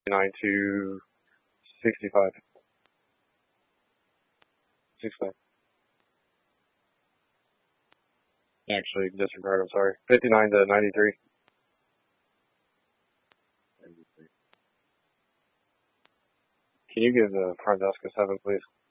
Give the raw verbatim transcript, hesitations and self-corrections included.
nine to sixty-five. sixty-five. Actually, disregard, I'm sorry. fifty-nine to ninety-three. Can you give the front desk a seven, please?